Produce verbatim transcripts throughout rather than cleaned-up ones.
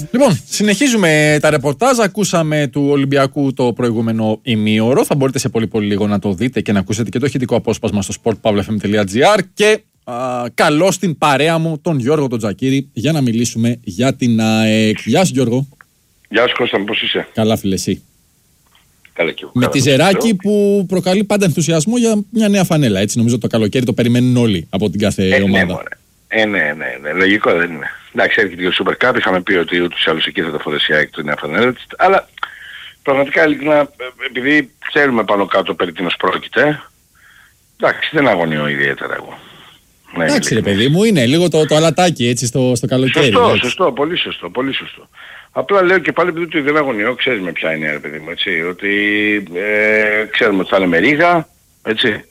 Λοιπόν, συνεχίζουμε τα ρεπορτάζ. Ακούσαμε του Ολυμπιακού το προηγούμενο ημίωρο. Θα μπορείτε σε πολύ πολύ λίγο να το δείτε και να ακούσετε και το ηχητικό απόσπασμα στο sport pavla f m dot g r. Και α, καλώ στην παρέα μου τον Γιώργο τον Τζακίρη για να μιλήσουμε για την ΑΕΚ. Γεια σου Γιώργο. Γεια σου Κώστα, πώς είσαι? Καλά φίλε, εσύ? Καλά και εγώ. Με τη Ζεράκη που προκαλεί πάντα ενθουσιασμό για μια νέα φανέλα. Έτσι νομίζω το καλοκαίρι το περιμένουν όλοι από την κάθε ε, ομάδα. Ναι, μωρέ. ε, ναι, ναι, ναι, λογικό δεν είναι. Εντάξει, έρχεται και ο Super Cup, είχαμε πει ότι ούτως ή άλλως εκεί θα το φορέσει η ΑΕΚ τη νέα φανέλα της. Αλλά πραγματικά ειλικρινά, επειδή ξέρουμε πάνω κάτω περί τίνος πρόκειται, εντάξει, δεν αγωνιώ ιδιαίτερα εγώ. Ναι, εντάξει ρε παιδί μου, είναι λίγο το, το αλατάκι έτσι στο, στο καλοκαίρι. Σωστό, έτσι. σωστό, πολύ σωστό, πολύ σωστό. Απλά λέω και πάλι επειδή δεν αγωνιώ, ξέρεις με ποια είναι ρε παιδί μου, έτσι, ότι ε, ξέρουμε ότι θα είναι με ρίγα, έτσι.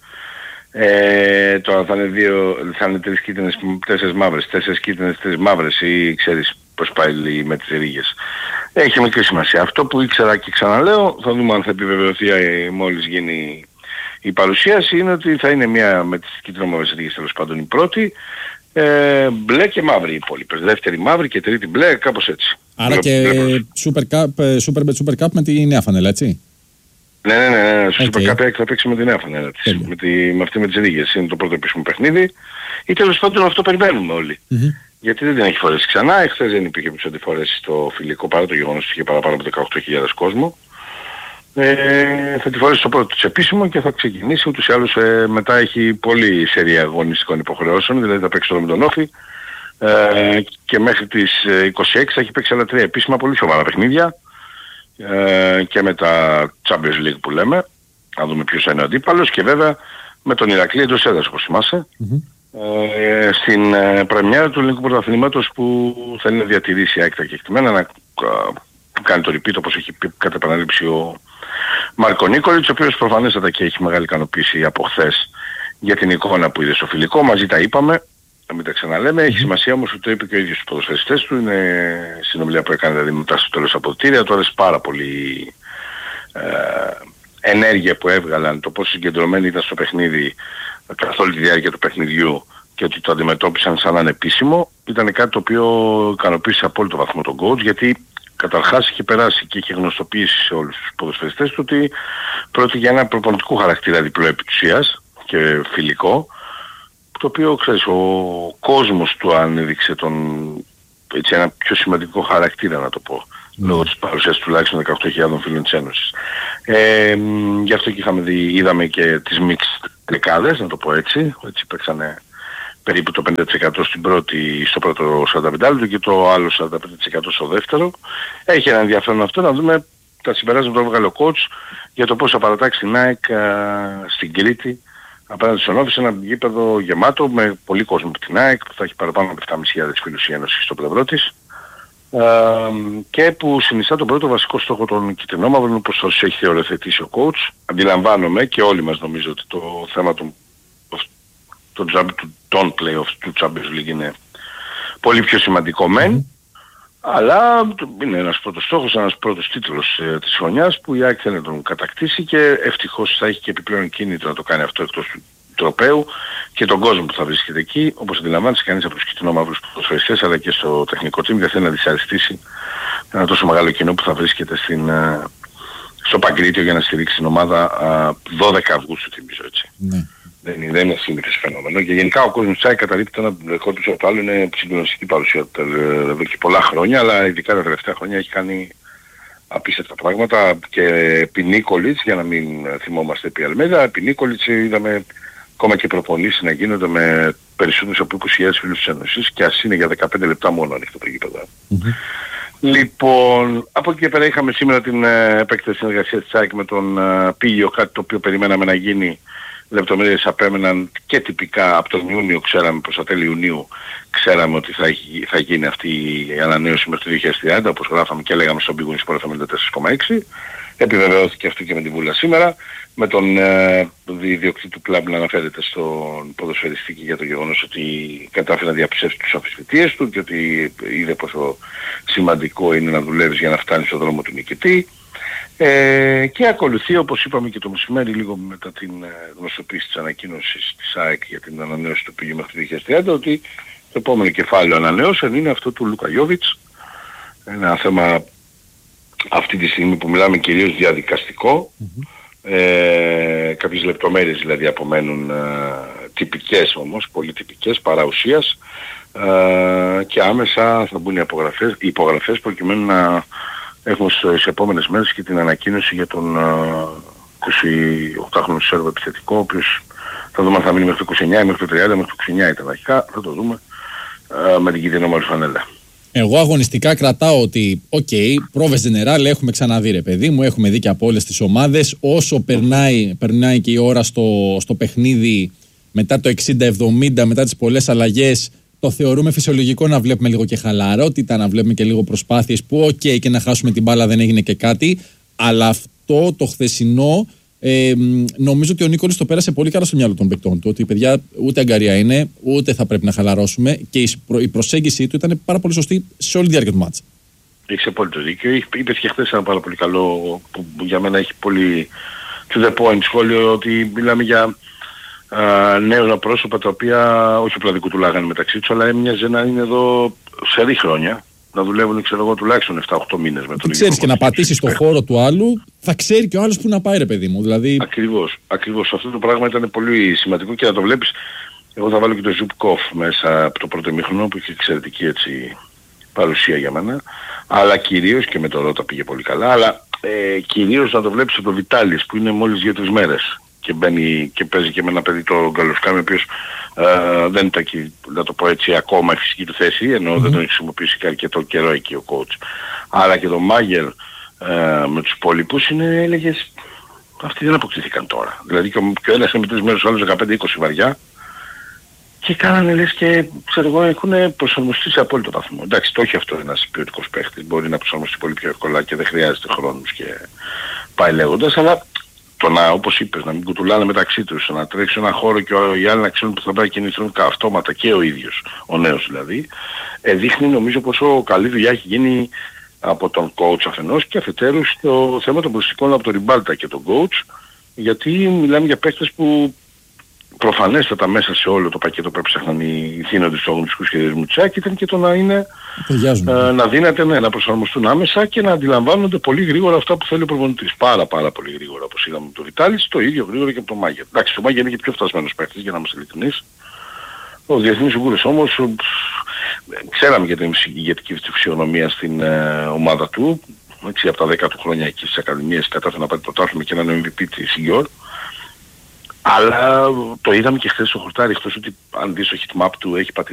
Ε, τώρα θα είναι δύο, θα είναι τρεις κίτρινες, τέσσερις μαύρες, τέσσερις κίτρινες, τρεις μαύρες ή ξέρεις πώς πάει με τις ρίγες. Έχει μικρή σημασία. Αυτό που ήξερα και ξαναλέω, θα δούμε αν θα επιβεβαιωθεί μόλις γίνει η παρουσίαση, είναι ότι θα είναι μια με τις κίτρινο-μαύρες ρίγες τέλος πάντων η πρώτη, ε, μπλε και μαύρη οι υπόλοιπες. Δεύτερη μαύρη και τρίτη μπλε, κάπως έτσι. Άρα Λε, και Super Cup, Super Bet Super Cup με τη νέα φανέλα, έτσι. Ναι, ναι, ναι, ναι. Στο okay. Super Cup θα παίξει με τη νέα φανέλα της. Με, τη, με αυτή με τις ρίγες. Είναι το πρώτο επίσημο παιχνίδι. Ή τέλος πάντων αυτό περιμένουμε όλοι. Mm-hmm. Γιατί δεν την έχει φορέσει ξανά. Εχθές δεν υπήρχε που τη φορέσει στο φιλικό παρά το γεγονός ότι είχε παραπάνω από δεκαοκτώ χιλιάδες κόσμο. Ε, θα τη φορέσει στο πρώτο της επίσημο και θα ξεκινήσει. Ούτως ή άλλως ε, μετά έχει πολύ σερία αγωνιστικών υποχρεώσεων. Δηλαδή θα παίξει τώρα με τον Όφη. Ε, και μέχρι τις είκοσι έξι θα έχει παίξει άλλα τρία επίσημα πολύ σοβαρά παιχνίδια. Ε, και με τα Champions League που λέμε, να δούμε ποιος θα είναι ο αντίπαλος, και βέβαια με τον Ηρακλή εντός έδρας όπως θυμάσαι, mm-hmm. ε, στην ε, πρεμιέρα του ελληνικού πρωταθλήματος που θα είναι διατηρήσει άκτα και εκτιμένα να που κάνει το repeat όπως έχει πει κατά επανάληψη ο Μάρκο Νίκολιτς, ο οποίος προφανέστατα και έχει μεγάλη ικανοποίηση από χθες για την εικόνα που είδε στο φιλικό. Μαζί τα είπαμε, να μην τα ξαναλέμε. Έχει σημασία όμως ότι το είπε και ο ίδιος στους ποδοσφαιριστές του. Είναι συνομιλία που έκανε δηλαδή μετά στο τέλος αποδυτήρια. Του άρεσε πάρα πολύ ε, ενέργεια που έβγαλαν, το πόσο συγκεντρωμένοι ήταν στο παιχνίδι καθ' όλη τη διάρκεια του παιχνιδιού και ότι το αντιμετώπισαν σαν ανεπίσημο. Ήταν κάτι το οποίο ικανοποίησε σε απόλυτο βαθμό τον coach, γιατί καταρχάς είχε περάσει και είχε γνωστοποιήσει σε όλους τους ποδοσφαιριστές του ότι πρόκειται για ένα προπονητικού χαρακτήρα διπλό επί της ουσίας και φιλικό, το οποίο ξέρεις ο κόσμος του ανέδειξε τον, έτσι, ένα πιο σημαντικό χαρακτήρα να το πω, mm. λόγω της παρουσίας τουλάχιστον δεκαοκτώ χιλιάδων φίλων της Ένωσης. Ε, γι' αυτό και είχαμε δει, είδαμε και τις mixed δεκάδες, να το πω έτσι, έτσι παίξανε περίπου το πενήντα τοις εκατό στην πρώτη, στο πρώτο σαράντα πέντε λεπτό και το άλλο σαράντα πέντε τοις εκατό στο δεύτερο. Έχει ένα ενδιαφέρον αυτό να δούμε τα συμπεράσματα που έβγαλε ο coach για το πώς θα παρατάξει την ΑΕΚ στην Κρήτη απέναντι στον Όφη, σε ένα γήπεδο γεμάτο με πολύ κόσμο από την ΑΕΚ που θα έχει παραπάνω από επτά χιλιάδες πεντακόσιους φίλους η Ένωση στο πλευρό της, ε, και που συνιστά τον πρώτο βασικό στόχο των κυτρινόμαυρων όπως τους έχει οριοθετήσει ο coach. Αντιλαμβάνομαι και όλοι μας νομίζω ότι το θέμα των το τον play-off του Champions League είναι πολύ πιο σημαντικό μεν, mm. αλλά είναι ένας πρώτος στόχος, ένας πρώτος τίτλος ε, της χρονιάς που η ΑΕΚ θέλει να τον κατακτήσει και ευτυχώς θα έχει και επιπλέον κίνητρο να το κάνει αυτό εκτός του τροπαίου και τον κόσμο που θα βρίσκεται εκεί. Όπως αντιλαμβάνεσαι, κανείς από τους κυτρινόμαυρους ποδοσφαιριστές αλλά και στο τεχνικό team δεν θέλει να δυσαρεστήσει ένα τόσο μεγάλο κοινό που θα βρίσκεται στην, ε, στο Παγκρίτιο για να στηρίξει την ομάδα ε, δώδεκα Αυγούστου, θυμίζω έτσι. Mm. Δεν είναι, είναι σύνηθες φαινόμενο και γενικά ο κόσμος της ΑΕΚ καταρρίπτει ένα δεχό του από το άλλο, είναι συγκλονιστική παρουσία εδώ και πολλά χρόνια, αλλά ειδικά τα τελευταία χρόνια έχει κάνει απίστευτα πράγματα και επί Νίκολιτς, για να μην θυμόμαστε επί Αλμέδα, επί Νίκολιτς είδαμε ακόμα και προπονήσεις να γίνονται με περισσότερους από είκοσι χιλιάδες φίλους της Ένωσης και ας είναι για δεκαπέντε λεπτά μόνο ανοιχτό το γήπεδο. Mm-hmm. Λοιπόν, από εκεί και πέρα είχαμε σήμερα την ε, επέκταση συνεργασία της ΑΕΚ με τον ε, Πήλιο, κάτι το οποίο περιμέναμε να γίνει. Λεπτομέρειες απέμεναν και τυπικά από τον Ιούνιο, ξέραμε προς τα τέλη Ιουνίου, ξέραμε ότι θα, θα γίνει αυτή η ανανέωση μέχρι το δύο χιλιάδες τριάντα, όπως γράφαμε και λέγαμε στον Big Win Sport εβδομήντα τέσσερα κόμμα έξι. Επιβεβαιώθηκε αυτό και με την Βούλα σήμερα, με τον ε, ιδιοκτήτη του κλαμπ να αναφέρεται στον ποδοσφαιριστή για το γεγονός ότι κατάφερε να διαψεύσει τους αμφισβητείες του και ότι είδε πόσο σημαντικό είναι να δουλεύεις για να φτάνεις στον δρόμο του νικητή. Ε, και ακολουθεί, όπως είπαμε και το μεσημέρι, λίγο μετά την ε, γνωστοποίηση της ανακοίνωσης της ΑΕΚ για την ανανέωση του πηγή μέχρι το δύο χιλιάδες τριάντα, ότι το επόμενο κεφάλαιο ανανέωσεων είναι αυτό του Λούκα Γιόβιτς, ένα θέμα αυτή τη στιγμή που μιλάμε κυρίως διαδικαστικό. Mm-hmm. Ε, κάποιες λεπτομέρειες δηλαδή απομένουν, ε, τυπικές όμως, πολύ τυπικές, παρά ουσίας, ε, και άμεσα θα μπουν οι υπογραφές, οι υπογραφές προκειμένου να έχουμε στις επόμενες μέρες και την ανακοίνωση για τον εικοσιοκτάχρονο Σέρβο επιθετικό, ο οποίος θα δούμε αν θα μείνει μέχρι το είκοσι εννιά, μέχρι το τριάντα, μέχρι το είκοσι εννιά ήταν αρχικά, θα το δούμε ε, με την κίτρινη φανέλα. Εγώ αγωνιστικά κρατάω ότι, οκ, okay, πρόβες General έχουμε ξαναδεί ρε παιδί μου, έχουμε δει και από όλες τις ομάδες. Όσο περνάει, περνάει και η ώρα στο, στο παιχνίδι, μετά το εξήντα εβδομήντα, μετά τις πολλές αλλαγές, το θεωρούμε φυσιολογικό να βλέπουμε λίγο και χαλαρότητα, να βλέπουμε και λίγο προσπάθειες που, οκ, okay, και να χάσουμε την μπάλα δεν έγινε και κάτι. Αλλά αυτό το χθεσινό, Ε, νομίζω ότι ο Νίκολης το πέρασε πολύ καλά στο μυαλό των παικτών του. Ότι η παιδιά ούτε αγκαρία είναι, ούτε θα πρέπει να χαλαρώσουμε. Και η, προ, η προσέγγιση του ήταν πάρα πολύ σωστή σε όλη τη διάρκεια του μάτσα. Έχεις απόλυτο δίκιο. Είπες και χθες ένα πάρα πολύ καλό, που για μένα έχει πολύ to the point σχόλιο, ότι μιλάμε για α, νέα πρόσωπα τα οποία όχι απλά δικουτουλάγανε μεταξύ τους, αλλά έμοιαζε να είναι εδώ σε ρί χρόνια. Να δουλεύουν, ξέρω εγώ, τουλάχιστον επτά οχτώ μήνες με τον ίδιο. Ξέρεις, και να πατήσεις στο χώρο του άλλου, θα ξέρει και ο άλλος που να πάει ρε παιδί μου. Δηλαδή... Ακριβώς, ακριβώς. Αυτό το πράγμα ήταν πολύ σημαντικό και να το βλέπεις. Εγώ θα βάλω και τον Ζουπκόφ μέσα από το πρώτο ημίχρονο που είχε εξαιρετική έτσι παρουσία για μένα. Αλλά κυρίως και με το Ρώτα πήγε πολύ καλά. Αλλά ε, κυρίως να το βλέπεις από τον Βιτάλης που είναι μόλις δύο τρεις μέρες. Και μπαίνει και παίζει και με ένα παιδί το Γκαλοσκάμι, ο οποίος ε, δεν ήταν και, να το πω έτσι, ακόμα η φυσική του θέση, ενώ mm-hmm. δεν τον έχει χρησιμοποιήσει και αρκετό καιρό εκεί ο coach. Άρα και τον Μάγερ ε, με τους υπόλοιπους είναι, έλεγες, αυτοί δεν αποκτήθηκαν τώρα. Δηλαδή και ο, και ο ένας είναι με τρεις μέρες, ο άλλος δεκαπέντε είκοσι βαριά και κάνανε λες και, ξέρω εγώ, έχουν προσαρμοστεί σε απόλυτο βαθμό. Εντάξει, το έχει αυτό ένας ποιοτικός παίχτης, μπορεί να προσαρμοστεί πολύ πιο εύκολα και δεν χρειάζεται χρόνους και πάει λέγοντας, αλλά το να, όπως είπες, να μην κουτουλάνε μεταξύ τους, να τρέξει ένα χώρο και οι άλλοι να ξέρουν που θα πάει και κινηθούν αυτόματα και ο ίδιος, ο νέος δηλαδή, ε, δείχνει νομίζω πόσο καλή δουλειά έχει γίνει από τον coach αφενός και αφετέρου στο θέμα των προσωπικών από τον Ριμπάλτα και τον coach, γιατί μιλάμε για παίκτες που προφανέστατα μέσα σε όλο το πακέτο που έψαχναν οι θύνοντες του αγωνιστικού σχεδιασμού Τσάκ ήταν και το να είναι ε, να δίνεται, ναι, να προσαρμοστούν άμεσα και να αντιλαμβάνονται πολύ γρήγορα αυτά που θέλει ο προπονητής. Πάρα πάρα πολύ γρήγορα, όπως είδαμε με τον Βιτάλης, το ίδιο γρήγορα και από τον Μάγερ. Εντάξει, ο Μάγερ είναι και πιο φτασμένος παίκτης, για να είμαστε ειλικρινείς. Ο διεθνής Ουγγούρης όμως, ο, ξέραμε για την ηγετική φυσιονομία στην ε, ομάδα του, έτσι, από τα δέκα του χρόνια εκεί στις ακαδημίες κατάφερε να πάρει το πρωτάθλημα και να είναι ο εμ βι πι της Γιόρ. Αλλά το είδαμε και χθες στο χορτάρι, εκτός ότι αν δεις το heatmap του έχει πατήσει